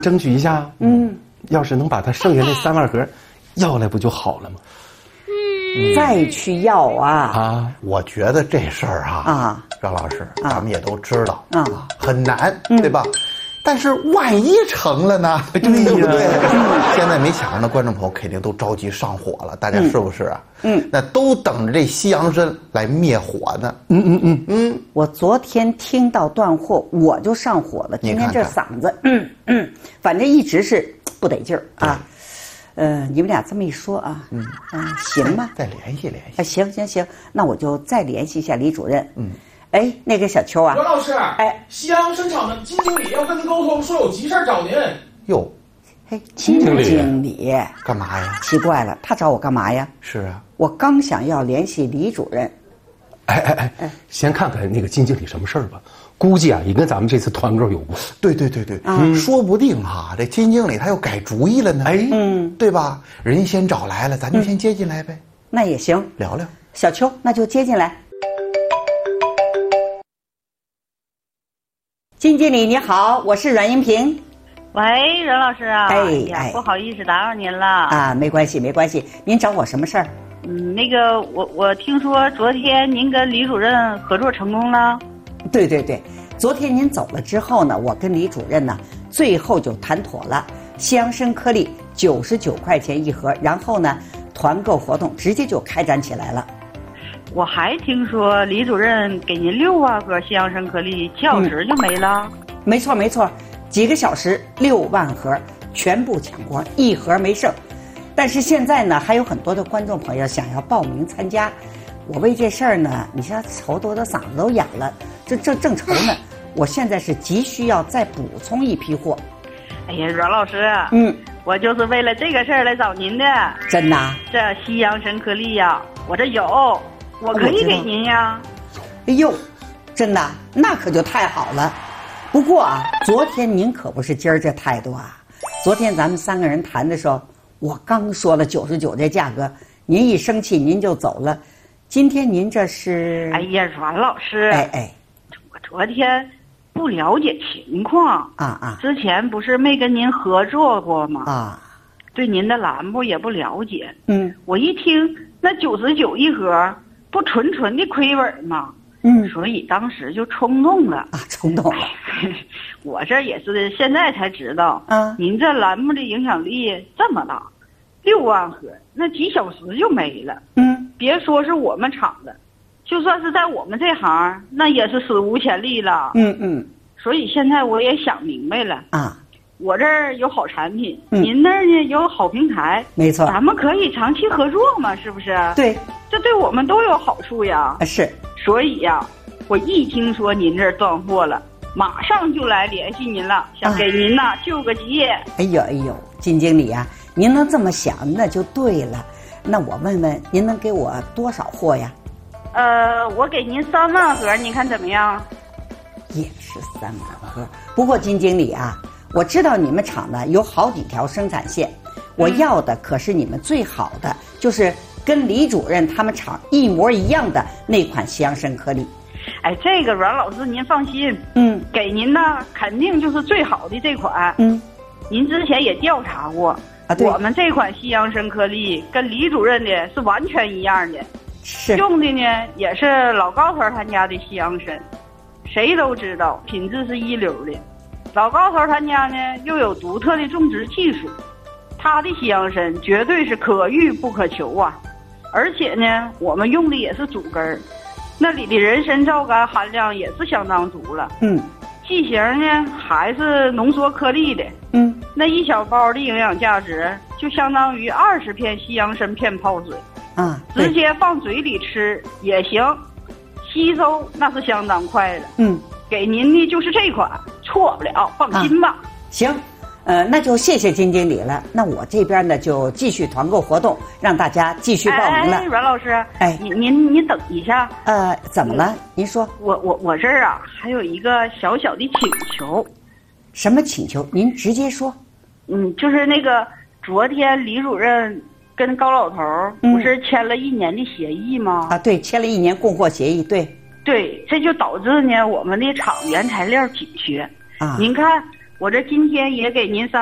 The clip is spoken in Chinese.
争取一下。要是能把他剩下那3万盒要来，不就好了吗？ 再去要啊！ 我觉得这事儿张老师，咱们也都知道很难，对吧？但是万一成了呢？对不对？现在没抢上的观众朋友肯定都着急上火了，大家是不是啊？那都等着这西洋参来灭火呢。 我昨天听到断货，我就上火了。今天这嗓子，反正一直是不得劲儿啊。你们俩这么一说行吧？ 再联系联系。 行，那我就再联系一下李主任。那个小邱啊， 罗老师，西洋参厂的金经理要跟您沟通，说有急事找您。 哟， 金经理干嘛呀？ 奇怪了，他找我干嘛呀？ 是啊， 我刚想要联系李主任。 先看看那个金经理什么事儿吧。估计也跟咱们这次团购有关。 对，说不定这金经理他又改主意了呢。对吧？人先找来了，咱就先接进来呗。 那也行， 聊聊。 小邱，那就接进来。金经理你好，我是阮英平。 喂，阮老师啊，不好意思打扰您了没关系，您找我什么事儿？ 那个我听说昨天您跟李主任合作成功了。 对，昨天您走了之后呢，我跟李主任呢，最后就谈妥了，西洋参颗粒99块钱一盒，然后呢，团购活动直接就开展起来了。 我还听说李主任给您6万盒西洋参颗粒，几小时就没了。 没错，几个小时6万盒全部抢光，一盒没剩。但是现在呢，还有很多的观众朋友想要报名参加，我为这事儿呢，你像愁得我的嗓子都哑了，这正愁呢。我现在是急需要再补充一批货。 哎呀，阮老师，我就是为了这个事儿来找您的。 真的？ 这西洋参颗粒呀，我这有，我可以给您呀。 哎呦，真的？那可就太好了。不过昨天您可不是今儿这态度啊。昨天咱们3个人谈的时候，我刚说了99这价格，您一生气您就走了。今天您这是？哎呀，阮老师，我昨天不了解情况之前不是没跟您合作过吗？对您的栏目也不了解。我一听那99一盒，不纯的亏本吗？所以当时就冲动了。 冲动了。 我这也是现在才知道，您这栏目的影响力这么大，6万盒，那几小时就没了。别说是我们厂的，就算是在我们这行，那也是史无前例了。所以现在我也想明白了我这儿有好产品，您那儿呢有好平台， 没错， 咱们可以长期合作嘛，是不是？ 对， 这对我们都有好处呀。 是， 所以呀，我一听说您这儿断货了，马上就来联系您了，想给您呐救个急。 哎呦，金经理啊，您能这么想那就对了。那我问问，您能给我多少货呀？ 我给您3万盒，你看怎么样？ 也是3万盒。不过金经理啊，我知道你们厂呢有好几条生产线，我要的可是你们最好的，就是跟李主任他们厂一模一样的那款西洋参颗粒。 这个阮老师您放心，给您呢肯定就是最好的这款。您之前也调查过我们这款西洋参颗粒跟李主任的是完全一样的， 是用的呢也是老高头他家的西洋参，谁都知道品质是一流的。老高头他家呢又有独特的种植技术，他的西洋参绝对是可遇不可求啊。而且呢我们用的也是主根儿，那里的人参皂苷含量也是相当足了。剂型呢还是浓缩颗粒的。那一小包的营养价值就相当于20片西洋参片泡水直接放嘴里吃也行，吸收那是相当快的。给您的就是这款，错不了，放心吧。 行，那就谢谢金经理了。那我这边呢就继续团购活动，让大家继续报名了。 阮老师，您等一下。 怎么了？您说。 我这儿还有一个小小的请求。 什么请求？您直接说。 就是那个昨天李主任跟高老头不是签了1年的协议吗？ 对，签了1年供货协议。对， 这就导致呢我们的厂原材料紧缺。您看我这今天也给您上